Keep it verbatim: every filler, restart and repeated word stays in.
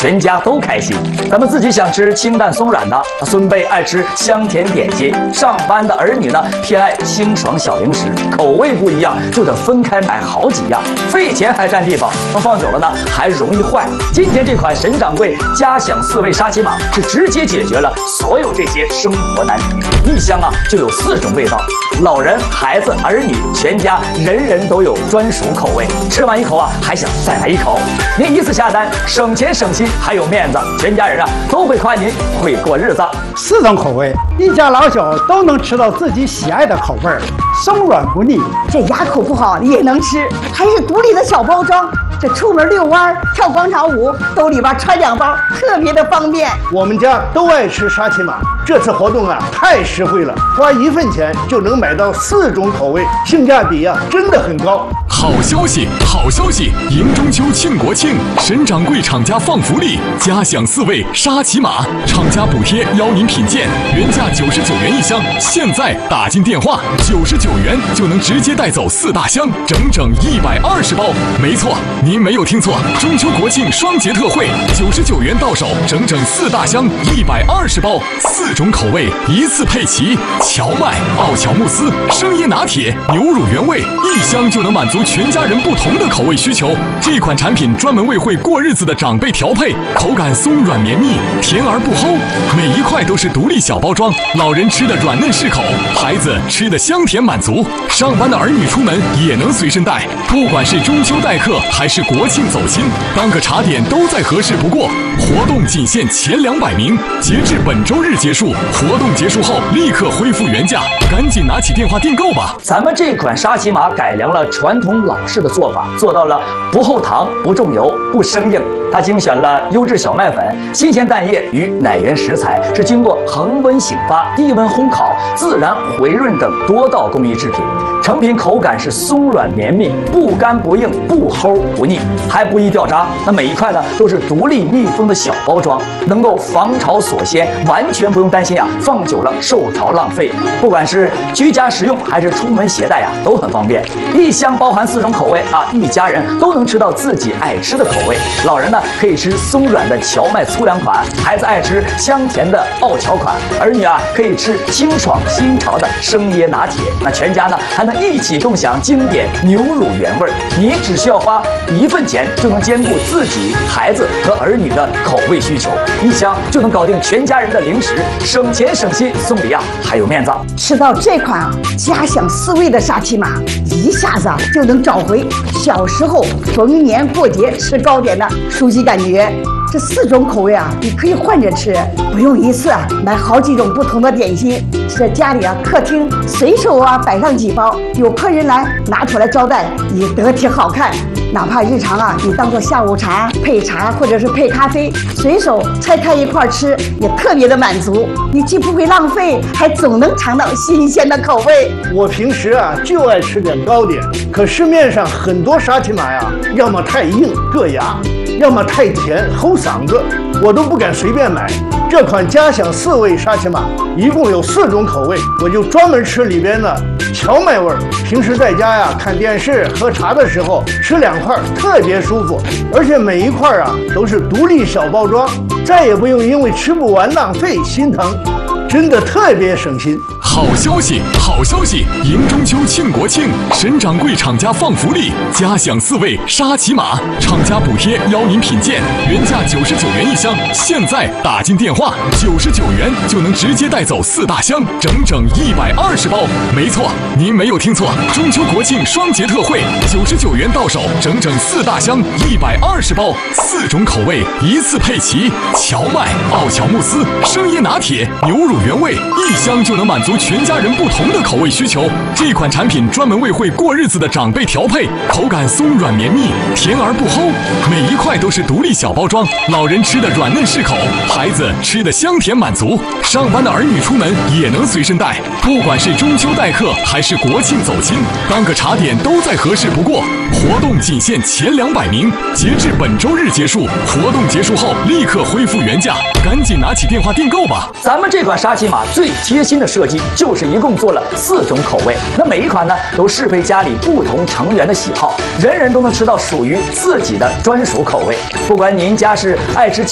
全家都开心。咱们自己想吃清淡松软的，孙辈爱吃香甜点心，上班的儿女呢偏爱清爽小零食，口味不一样就得分开买好几样，费钱还占地方，放久了呢还容易坏。今天这款沈掌柜家享四味沙琪玛是直接解决了所有这些生活难题。一箱啊就有四种味道，老人、孩子、儿女，全家人人都有专属口味。吃完一口啊，还想再来一口。您一次下单，省钱省心，还有面子，全家人啊都会夸您会过日子。 四种口味，一家老小都能吃到自己喜爱的口味，松软不腻。 这牙口不好也能吃，还是独立的小包装。这出门遛弯、跳广场舞，兜里边揣两包，特别的方便。 我们家都爱吃沙琪玛，这次活动啊太实惠了，花一份钱就能买到四种口味，性价比啊真的很高。 好消息，好消息！迎中秋庆国庆，沈掌柜厂家放福利，家享四味沙琪玛，厂家补贴邀您品鉴，原价九十九元一箱，现在打进电话，九十九元就能直接带走四大箱，整整一百二十包。没错，您没有听错，中秋国庆双节特惠，九十九元到手，整整四大箱，一百二十包，四种口味一次配齐，荞麦、奥巧慕斯、生椰拿铁、牛乳原味，一箱就能满足全家人不同的口味需求。这款产品专门为会过日子的长辈调配，口感松软绵密，甜而不齁，每一块都是独立小包装，老人吃的软嫩适口，孩子吃的香甜满足，上班的儿女出门也能随身带。不管是中秋待客还是国庆走亲，当个茶点都再合适不过。活动仅限前两百名，截至本周日结束，活动结束后立刻恢复原价，赶紧拿起电话订购吧。 咱们这款沙琪玛改良了传统老式的做法，做到了不后糖、不重油、不生硬。它精选了优质小麦粉、新鲜蛋液与奶源食材，是经过恒温醒发、低温烘烤、自然回润等多道工艺制品。成品口感是松软绵密，不干不硬，不齁不腻，还不易掉渣。那每一块呢都是独立密封的小包装，能够防潮锁鲜，完全不用担心啊放久了受潮浪费。不管是居家食用还是出门携带呀、啊，都很方便。一箱包含四种口味啊，一家人都能吃到自己爱吃的口味。老人呢可以吃松软的荞麦粗粮款，孩子爱吃香甜的奥巧款，儿女啊可以吃清爽新潮的生椰拿铁。那全家呢还能一起共享经典牛乳原味。你只需要花一份钱就能兼顾自己、孩子和儿女的口味需求，一箱就能搞定全家人的零食，省钱省心，送礼啊还有面子。 吃到这款啊家享四味的沙琪玛，一下子啊就能找回小时候逢年过节吃糕点的熟悉感觉。这四种口味啊，你可以换着吃，不用一次啊买好几种不同的点心。在家里啊，客厅随手啊摆上几包，有客人来拿出来招待，也得体好看。哪怕日常啊，你当做下午茶配茶或者是配咖啡，随手拆开一块吃，也特别的满足。你既不会浪费，还总能尝到新鲜的口味。 我平时啊就爱吃点糕点，可市面上很多沙琪玛呀，要么太硬硌牙，要么太甜齁嗓子，我都不敢随便买。这款家享四味沙琪玛一共有四种口味，我就专门吃里边的荞麦味儿。平时在家呀看电视喝茶的时候吃两块特别舒服，而且每一块啊都是独立小包装，再也不用因为吃不完浪费心疼，真的特别省心。 好消息，好消息！迎中秋庆国庆，沈掌柜厂家放福利，家享四味沙琪玛，厂家补贴邀您品鉴，原价九十九元一箱，现在打进电话，九十九元就能直接带走四大箱，整整一百二十包。没错，您没有听错，中秋国庆双节特惠，九十九元到手，整整四大箱，一百二十包，四种口味一次配齐，荞麦、奥巧慕斯、生椰拿铁、牛乳原味，一箱就能满足全家人不同的口味需求。这款产品专门为会过日子的长辈调配，口感松软绵密，甜而不齁，每一块都是独立小包装，老人吃的软嫩适口，孩子吃的香甜满足，上班的儿女出门也能随身带。不管是中秋待客还是国庆走亲，当个茶点都再合适不过。活动仅限前两百名，截至本周日结束，活动结束后立刻恢复原价，赶紧拿起电话订购吧。 咱们这款沙琪玛最贴心的设计就是一共做了四种口味，那每一款呢都适配家里不同成员的喜好，人人都能吃到属于自己的专属口味。不管您家是爱吃